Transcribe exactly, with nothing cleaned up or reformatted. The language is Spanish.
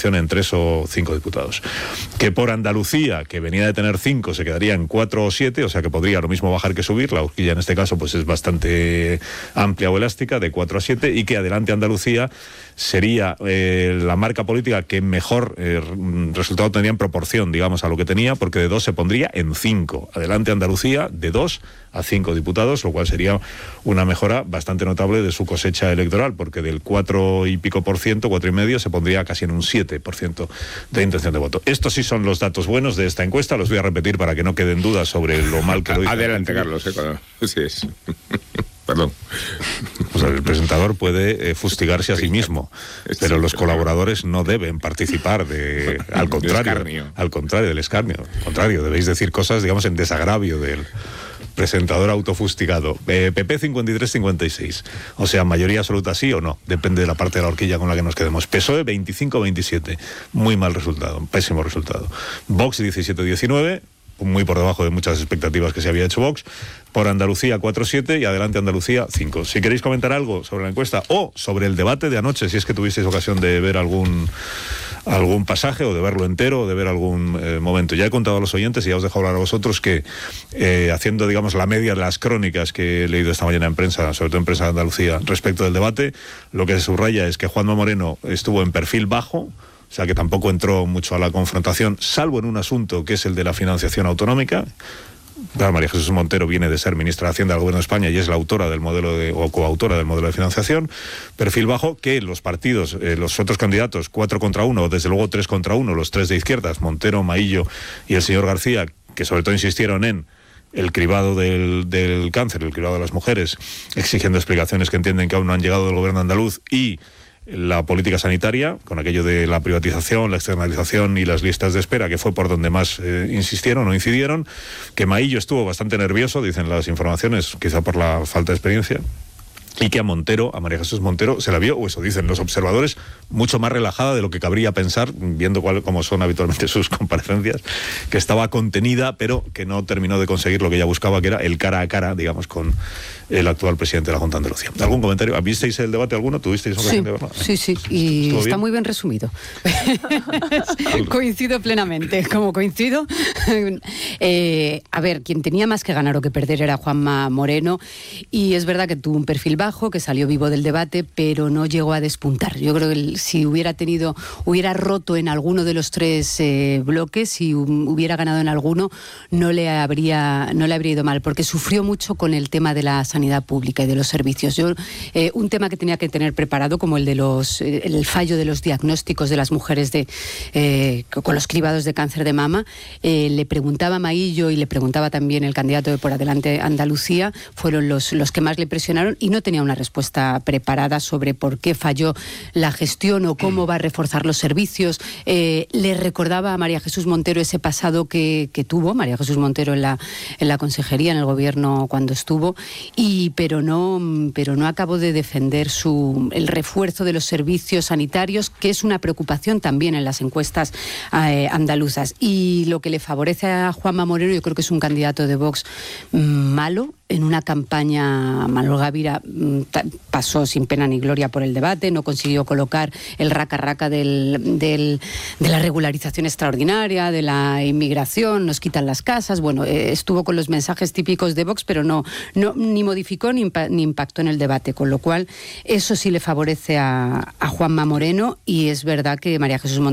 representación en tres o cinco diputados. Que por Andalucía, que venía de tener cinco, se quedaría en cuatro o siete, o sea que podría lo mismo bajar que subir. La horquilla en este caso pues es bastante amplia o elástica, de cuatro a siete, y que Adelante Andalucía sería eh, la marca política que mejor eh, resultado tendría en proporción, digamos, a lo que tenía, porque de dos se pondría en cinco. Adelante Andalucía, de dos a cinco diputados, lo cual sería una mejora bastante notable de su cosecha electoral, porque del cuatro y pico por ciento, cuatro y medio, se pondría casi en un siete por ciento de intención de voto. Estos sí son los datos buenos de esta encuesta, los voy a repetir para que no queden dudas sobre lo mal que lo hizo. Adelante, Carlos, ¿eh? Sí es. Perdón. O sea, el presentador puede eh, fustigarse a sí mismo, pero los colaboradores no deben participar de, al contrario, al contrario del escarnio. Al contrario, debéis decir cosas, digamos, en desagravio del presentador autofustigado. Eh, P P cincuenta y tres cincuenta y seis. O sea, mayoría absoluta sí o no. Depende de la parte de la horquilla con la que nos quedemos. P S O E veinticinco veintisiete. Muy mal resultado. Pésimo resultado. Vox diecisiete diecinueve. Muy por debajo de muchas expectativas que se había hecho Vox. Por Andalucía cuatro siete y Adelante Andalucía cinco. Si queréis comentar algo sobre la encuesta o sobre el debate de anoche, si es que tuvisteis ocasión de ver algún algún pasaje o de verlo entero o de ver algún eh, momento. Ya he contado a los oyentes y ya os dejo hablar a vosotros que eh, haciendo, digamos, la media de las crónicas que he leído esta mañana en prensa, sobre todo en prensa de Andalucía, respecto del debate, lo que se subraya es que Juanma Moreno estuvo en perfil bajo. O sea que tampoco entró mucho a la confrontación, salvo en un asunto que es el de la financiación autonómica. Claro, María Jesús Montero viene de ser ministra de Hacienda del Gobierno de España y es la autora del modelo de, o coautora del modelo de financiación. Perfil bajo que los partidos, eh, los otros candidatos, cuatro contra uno, desde luego tres contra uno, los tres de izquierdas, Montero, Maillo y el señor García, que sobre todo insistieron en el cribado del, del cáncer, el cribado de las mujeres, exigiendo explicaciones que entienden que aún no han llegado del gobierno andaluz, y la política sanitaria, con aquello de la privatización, la externalización y las listas de espera, que fue por donde más eh, insistieron o incidieron. Que Maillo estuvo bastante nervioso, dicen las informaciones, quizá por la falta de experiencia, y que a Montero, a María Jesús Montero, se la vio, o eso dicen los observadores, mucho más relajada de lo que cabría pensar, viendo cuál, cómo son habitualmente sus comparecencias, que estaba contenida, pero que no terminó de conseguir lo que ella buscaba, que era el cara a cara, digamos, con el actual presidente de la Junta de Andalucía. ¿Algún comentario? ¿Visteis el debate alguno? ¿Tuvisteis ocasión sí, de verlo? Sí, sí, y está bien? Muy bien resumido. Coincido plenamente, como coincido. eh, a ver, quien tenía más que ganar o que perder era Juanma Moreno, y es verdad que tuvo un perfil bajo, que salió vivo del debate, pero no llegó a despuntar. Yo creo que el, si hubiera tenido, hubiera roto en alguno de los tres eh, bloques, si hubiera ganado en alguno, no le habría, no le habría ido mal, porque sufrió mucho con el tema de la sanidad pública y de los servicios. Yo, eh, un tema que tenía que tener preparado, como el de los, eh, el fallo de los diagnósticos de las mujeres de, eh, con los cribados de cáncer de mama, eh, le preguntaba a Maillo y le preguntaba también el candidato de Por Adelante Andalucía, fueron los, los que más le presionaron, y no tenía una respuesta preparada sobre por qué falló la gestión o cómo va a reforzar los servicios. Eh, le recordaba a María Jesús Montero ese pasado que, que tuvo María Jesús Montero en la, en la consejería, en el gobierno cuando estuvo, y pero no, pero no acabó de defender su, el refuerzo de los servicios sanitarios, que es una preocupación también en las encuestas eh, andaluzas. Y lo que le favorece a Juanma Moreno, yo creo que es un candidato de Vox mmm, malo. En una campaña, Manuel Gavira pasó sin pena ni gloria por el debate, no consiguió colocar el raca-raca del, del, de la regularización extraordinaria, de la inmigración, nos quitan las casas. Bueno, eh, estuvo con los mensajes típicos de Vox, pero no, no ni modificó ni, impa, ni impactó en el debate, con lo cual eso sí le favorece a, a Juanma Moreno, y es verdad que María Jesús Montero